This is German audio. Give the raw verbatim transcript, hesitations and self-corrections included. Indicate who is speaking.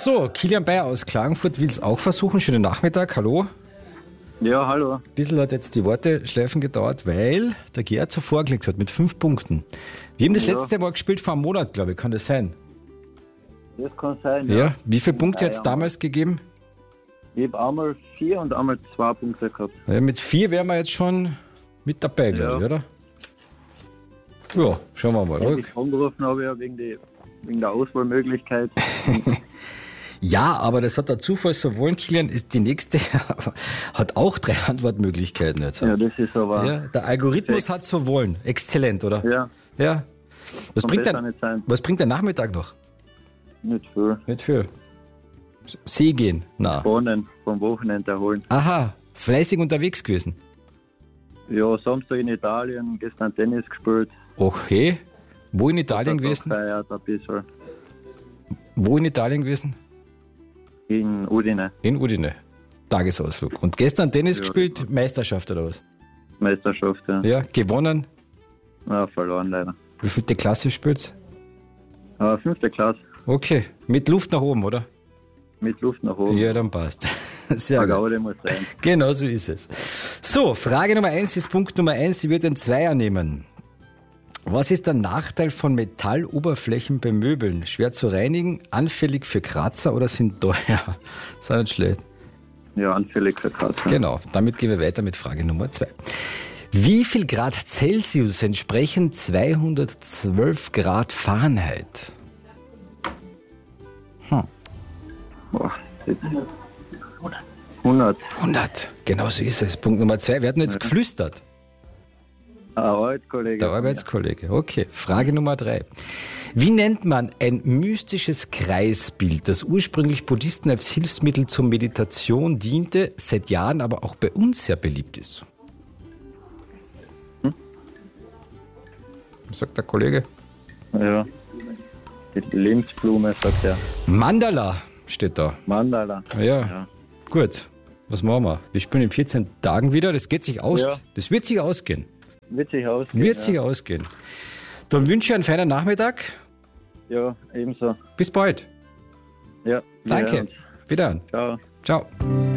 Speaker 1: So, Kilian Bayer aus Klagenfurt will es auch versuchen. Schönen Nachmittag, hallo.
Speaker 2: Ja, hallo.
Speaker 1: Ein bisschen hat jetzt die Warteschleifen gedauert, weil der Gerd so vorgelegt hat mit fünf Punkten. Wir haben das
Speaker 2: Ja.
Speaker 1: letzte Mal gespielt vor einem Monat, glaube ich. Kann das sein?
Speaker 2: Das kann sein,
Speaker 1: Ja.
Speaker 2: ja.
Speaker 1: Wie viele Punkte
Speaker 2: Ja,
Speaker 1: hat es
Speaker 2: ja.
Speaker 1: damals gegeben?
Speaker 2: Ich habe einmal vier und einmal zwei Punkte gehabt.
Speaker 1: Ja, mit vier wären wir jetzt schon mit dabei, glaube
Speaker 2: Ja.
Speaker 1: ich, oder? Ja, schauen wir mal.
Speaker 2: Wenn ich angerufen habe, ja, wegen, die, wegen der Auswahlmöglichkeit.
Speaker 1: Ja, aber das hat der Zufall so wollen, Kilian, ist die nächste hat auch drei Antwortmöglichkeiten jetzt.
Speaker 2: Ja, das ist aber...
Speaker 1: Ja, der Algorithmus
Speaker 2: Perfekt.
Speaker 1: hat so wollen. Exzellent, oder?
Speaker 2: Ja,
Speaker 1: Ja. Was
Speaker 2: kann
Speaker 1: bringt,
Speaker 2: besser
Speaker 1: der,
Speaker 2: nicht sein.
Speaker 1: was bringt der Nachmittag noch?
Speaker 2: Nicht viel.
Speaker 1: Nicht viel. See gehen? Na.
Speaker 2: Bahnen vom Wochenende erholen.
Speaker 1: Aha, fleißig unterwegs gewesen.
Speaker 2: Ja, Samstag in Italien, gestern Tennis gespielt.
Speaker 1: Okay. Wo in Italien
Speaker 2: Sonntag
Speaker 1: gewesen?
Speaker 2: gefeiert ein bisschen.
Speaker 1: Wo in Italien gewesen?
Speaker 2: In Udine,
Speaker 1: In Udine. Tagesausflug. Und gestern Tennis
Speaker 2: Ja,
Speaker 1: gespielt, Meisterschaft oder was?
Speaker 2: Meisterschaft, ja.
Speaker 1: Ja, gewonnen.
Speaker 2: ja verloren leider.
Speaker 1: Wie viel die Klasse spielt?
Speaker 2: Aber fünfte Klasse,
Speaker 1: Okay. Mit Luft nach oben, oder?
Speaker 2: mit Luft nach oben.
Speaker 1: Ja, dann passt. Sehr
Speaker 2: Der
Speaker 1: gut.
Speaker 2: Gaudi muss sein.
Speaker 1: Genau so ist es. So, Frage Nummer eins ist Punkt Nummer eins. Sie wird einen Zweier nehmen. Was ist der Nachteil von Metalloberflächen bei Möbeln? Schwer zu reinigen, anfällig für Kratzer oder sind teuer? Ist auch nicht schlecht.
Speaker 2: Ja, anfällig für Katzen.
Speaker 1: Genau, damit gehen wir weiter mit Frage Nummer zwei. Wie viel Grad Celsius entsprechen zweihundertzwölf Grad Fahrenheit?
Speaker 2: Boah, jetzt. hundert.
Speaker 1: hundert. Genau so ist es. Punkt Nummer zwei. Wir hatten jetzt geflüstert.
Speaker 2: Ein Arbeitskollege.
Speaker 1: Der Arbeitskollege. Okay. Frage Nummer drei. Wie nennt man ein mystisches Kreisbild, das ursprünglich Buddhisten als Hilfsmittel zur Meditation diente, seit Jahren aber auch bei uns sehr beliebt ist?
Speaker 2: Hm?
Speaker 1: Was sagt der Kollege?
Speaker 2: Ja. Die Lebensblume, sagt er.
Speaker 1: Mandala steht da.
Speaker 2: Mandala.
Speaker 1: Ja,
Speaker 2: Ja.
Speaker 1: gut. Was machen wir? Wir spielen in vierzehn Tagen wieder. Das geht sich aus.
Speaker 2: Ja.
Speaker 1: Das wird sich ausgehen.
Speaker 2: Wird sich ausgehen.
Speaker 1: Wird
Speaker 2: ja.
Speaker 1: sich ausgehen. Dann wünsche ich einen feinen Nachmittag.
Speaker 2: Ja, ebenso.
Speaker 1: Bis bald.
Speaker 2: Ja. wir
Speaker 1: Danke.
Speaker 2: hören uns.
Speaker 1: Wieder an.
Speaker 2: Ciao.
Speaker 1: Ciao.